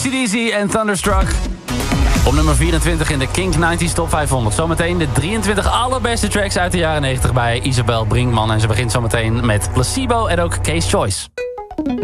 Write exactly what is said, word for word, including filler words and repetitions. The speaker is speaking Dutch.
C D C en Thunderstruck. Op nummer vierentwintig in de Kink negentig Top vijfhonderd. Zometeen de drieëntwintig allerbeste tracks uit de jaren negentig bij Isabel Brinkman. En ze begint zometeen met Placebo en ook Case Choice.